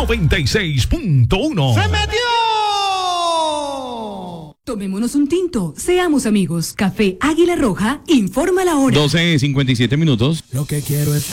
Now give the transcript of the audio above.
96.1. ¡Se metió! Tomémonos un tinto, seamos amigos. Café Águila Roja, informa la hora. 12:57. Lo que quiero es